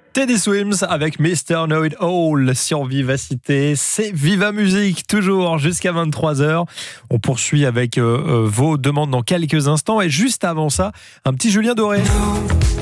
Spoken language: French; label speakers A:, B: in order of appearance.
A: Teddy Swims avec Mr. Know It All sur Vivacité. C'est Viva Musique, toujours jusqu'à 23h. On poursuit avec vos demandes dans quelques instants. Et juste avant ça, un petit Julien Doré.